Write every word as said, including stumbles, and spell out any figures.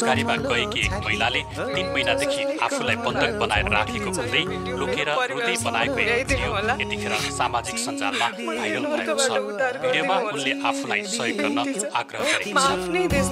जानकारीमा गएकी एक महिलाले तीन महिनादेखि आफूलाई बन्धक बनाएर राखेको भन्दै लुकेर रुँदै बनाएको एक भिडियो यतिखेर सामाजिक सञ्जालमा भाइरल भएको छ। भिडियोमा उनले आफूलाई सहयोग गर्न आग्रह गरेकी छन्।